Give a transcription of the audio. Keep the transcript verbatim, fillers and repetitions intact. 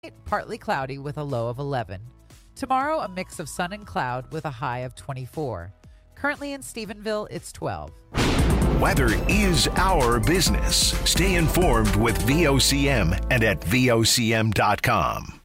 Partly cloudy with a low of eleven. Tomorrow, a mix of sun and cloud with a high of twenty-four. Currently in Stephenville, it's twelve. Weather is our business. Stay informed with V O C M and at V O C M dot com.